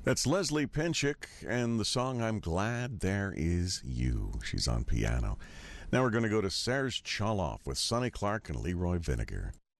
That's Leslie Pinchik and the song I'm Glad There Is You. She's on piano. Now we're going to go to Serge Chaloff with Sonny Clark and Leroy Vinegar.